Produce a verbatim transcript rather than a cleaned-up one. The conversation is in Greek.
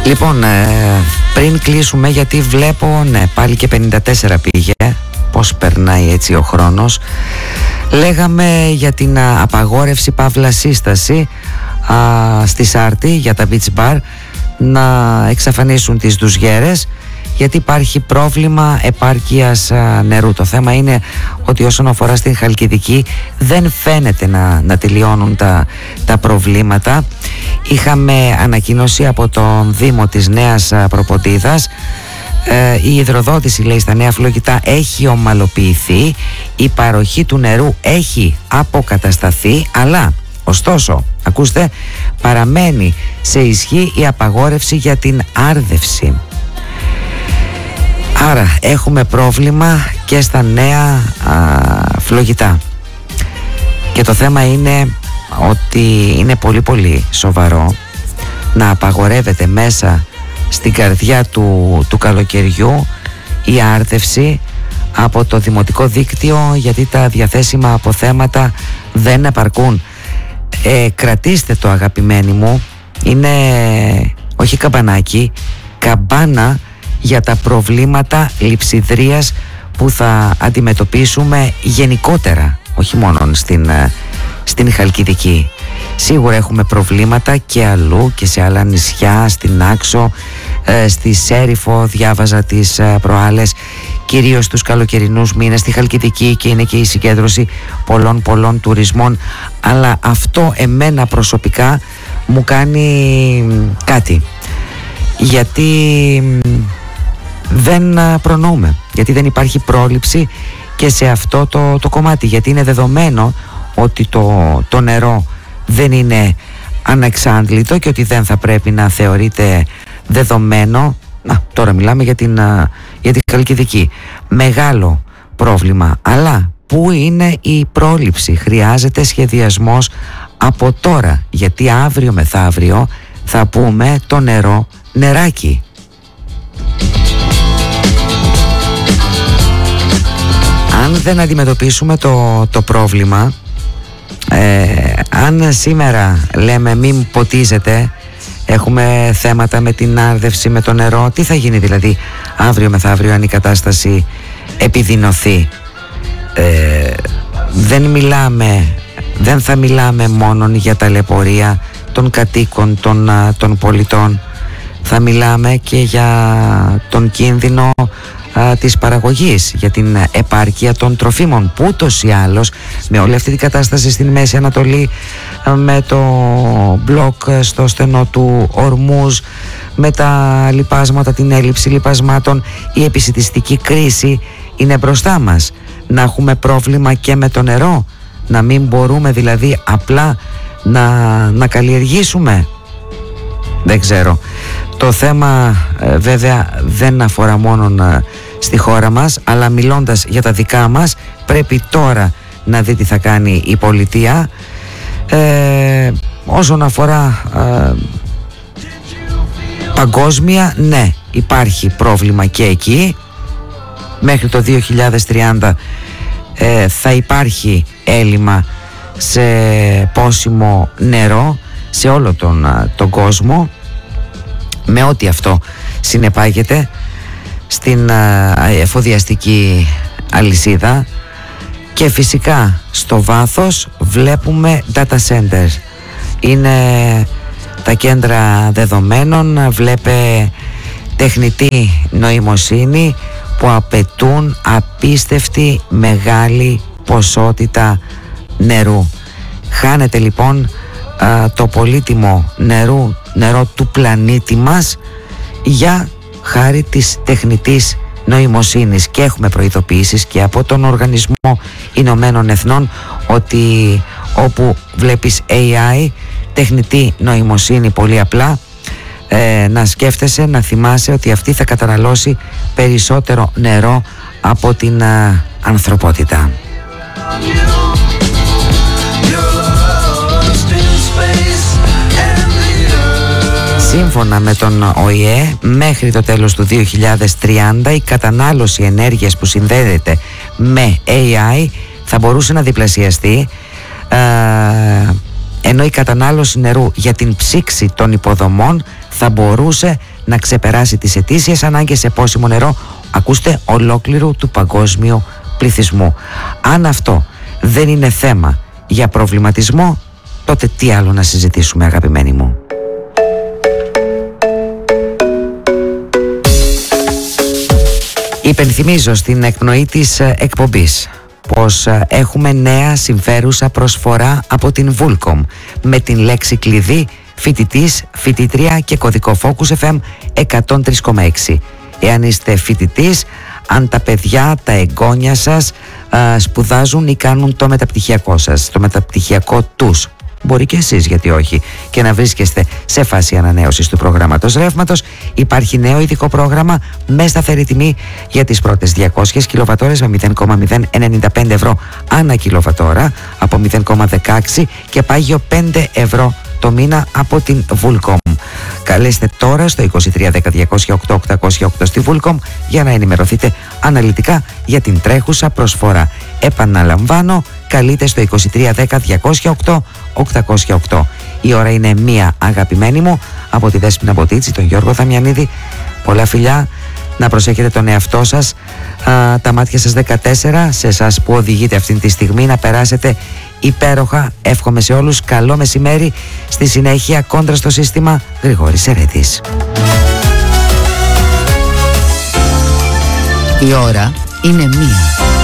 Λοιπόν, ε, πριν κλείσουμε, γιατί βλέπω, ναι, πάλι και πενήντα τέσσερα πήγε, πώς περνάει έτσι ο χρόνος. Λέγαμε για την α, απαγόρευση παύλα σύσταση α, στη Σάρτη για τα beach bar να εξαφανίσουν τις ντουζιέρες, γιατί υπάρχει πρόβλημα επάρκειας α, νερού. Το θέμα είναι ότι όσον αφορά στην Χαλκιδική δεν φαίνεται να, να τελειώνουν τα, τα προβλήματα. Είχαμε ανακοίνωση από τον Δήμο της Νέας Προποντίδας. Ε, η υδροδότηση, λέει, στα Νέα Φλογητά έχει ομαλοποιηθεί, η παροχή του νερού έχει αποκατασταθεί, αλλά ωστόσο, ακούστε, παραμένει σε ισχύ η απαγόρευση για την άρδευση. Άρα έχουμε πρόβλημα και στα Νέα α, Φλογητά. Και το θέμα είναι ότι είναι πολύ πολύ σοβαρό να απαγορεύεται μέσα στην καρδιά του, του καλοκαιριού η άρδευση από το δημοτικό δίκτυο, γιατί τα διαθέσιμα αποθέματα δεν επαρκούν. Ε, κρατήστε το, αγαπημένοι μου, είναι όχι καμπανάκι, καμπάνα για τα προβλήματα λειψιδρίας που θα αντιμετωπίσουμε γενικότερα, όχι μόνο στην, στην Χαλκιδική. Σίγουρα έχουμε προβλήματα και αλλού και σε άλλα νησιά, στην Άξο, ε, στη Σέριφο διάβαζα τις ε, προάλλες, κυρίως τους καλοκαιρινούς μήνες στη Χαλκιδική, και είναι και η συγκέντρωση πολλών πολλών τουρισμών. Αλλά αυτό εμένα προσωπικά μου κάνει κάτι, γιατί δεν προνοούμε, γιατί δεν υπάρχει πρόληψη και σε αυτό το, το κομμάτι, γιατί είναι δεδομένο ότι το, το νερό δεν είναι ανεξάντλητο και ότι δεν θα πρέπει να θεωρείται δεδομένο. Να, τώρα μιλάμε για την, για την Χαλκιδική. Μεγάλο πρόβλημα. Αλλά πού είναι η πρόληψη? Χρειάζεται σχεδιασμός από τώρα, γιατί αύριο μεθαύριο θα πούμε το νερό νεράκι. Αν δεν αντιμετωπίσουμε το, το πρόβλημα, ε, αν σήμερα λέμε μην ποτίζετε, έχουμε θέματα με την άρδευση, με το νερό, τι θα γίνει δηλαδή αύριο μεθαύριο αν η κατάσταση επιδεινωθεί? Ε, δεν μιλάμε, δεν θα μιλάμε μόνο για ταλαιπωρία των κατοίκων, των, των πολιτών, θα μιλάμε και για τον κίνδυνο α, της παραγωγής, για την επάρκεια των τροφίμων, που ούτως ή άλλως με όλη αυτή την κατάσταση στην Μέση Ανατολή, με το μπλοκ στο στενό του Ορμούζ, με τα λιπάσματα, την έλλειψη λιπασμάτων, η επισιτιστική κρίση είναι μπροστά μας. Να έχουμε πρόβλημα και με το νερό, να μην μπορούμε δηλαδή απλά να, να καλλιεργήσουμε. Δεν ξέρω. Το θέμα ε, βέβαια δεν αφορά μόνο ε, στη χώρα μας, αλλά μιλώντας για τα δικά μας, πρέπει τώρα να δει τι θα κάνει η πολιτεία. Ε, όσον αφορά ε, παγκόσμια, ναι, υπάρχει πρόβλημα και εκεί. Μέχρι το δύο χιλιάδες τριάντα ε, θα υπάρχει έλλειμμα σε πόσιμο νερό σε όλο τον, τον κόσμο, με ό,τι αυτό συνεπάγεται στην εφοδιαστική αλυσίδα. Και φυσικά στο βάθος βλέπουμε data centers, είναι τα κέντρα δεδομένων, βλέπε τεχνητή νοημοσύνη που απαιτούν απίστευτη μεγάλη ποσότητα νερού. Χάνεται λοιπόν α, το πολύτιμο νερού, νερό του πλανήτη μας για χάρη της τεχνητής νοημοσύνης, και έχουμε προειδοποιήσεις και από τον Οργανισμό Ηνωμένων Εθνών ότι όπου βλέπεις έι άι, τεχνητή νοημοσύνη, πολύ απλά ε, να σκέφτεσαι, να θυμάσαι ότι αυτή θα καταναλώσει περισσότερο νερό από την α, ανθρωπότητα. Σύμφωνα με τον Ο Η Ε, μέχρι το τέλος του δύο χιλιάδες τριάντα η κατανάλωση ενέργειας που συνδέεται με έι άι θα μπορούσε να διπλασιαστεί, ε, ενώ η κατανάλωση νερού για την ψήξη των υποδομών θα μπορούσε να ξεπεράσει τις ετήσιες ανάγκες σε πόσιμο νερό, ακούστε, ολόκληρου του παγκόσμιου πληθυσμού. Αν αυτό δεν είναι θέμα για προβληματισμό, τότε τι άλλο να συζητήσουμε, αγαπημένοι μου? Υπενθυμίζω στην εκπνοή της εκπομπής πως έχουμε νέα συμφέρουσα προσφορά από την Vulcom με την λέξη κλειδί φοιτητής, φοιτήτρια και κωδικό Focus εφ εμ εκατόν τρία κόμμα έξι. Εάν είστε φοιτητής, αν τα παιδιά, τα εγγόνια σας α, σπουδάζουν ή κάνουν το μεταπτυχιακό σας, το μεταπτυχιακό τους, μπορεί και εσείς, γιατί όχι, και να βρίσκεστε σε φάση ανανέωσης του προγράμματος ρεύματος, υπάρχει νέο ειδικό πρόγραμμα με σταθερή τιμή για τις πρώτες διακόσιες κιλοβατόρες με μηδέν κόμμα μηδέν ενενήντα πέντε ευρώ ανά κιλοβατόρα από μηδέν κόμμα δεκαέξι και πάγιο πέντε ευρώ το μήνα από την Vulcom. Καλέστε τώρα στο είκοσι τρία δέκα διακόσια οκτώ οκτακόσια οκτώ στη Vulcom για να ενημερωθείτε αναλυτικά για την τρέχουσα προσφορά. Επαναλαμβάνω, καλείτε στο είκοσι τρία δέκα διακόσια οκτώ οκτακόσια οκτώ. Η ώρα είναι μία, αγαπημένοι μου, από τη Δέσποινα Μποτίτση, τον Γιώργο Δαμιανίδη. Πολλά φιλιά, να προσέχετε τον εαυτό σας, α, τα μάτια σας δεκατέσσερα, σε εσάς που οδηγείτε αυτή τη στιγμή, να περάσετε υπέροχα. Εύχομαι σε όλους καλό μεσημέρι. Στη συνέχεια, κόντρα στο σύστημα, Γρηγόρης Σερέτης. Η ώρα είναι μία.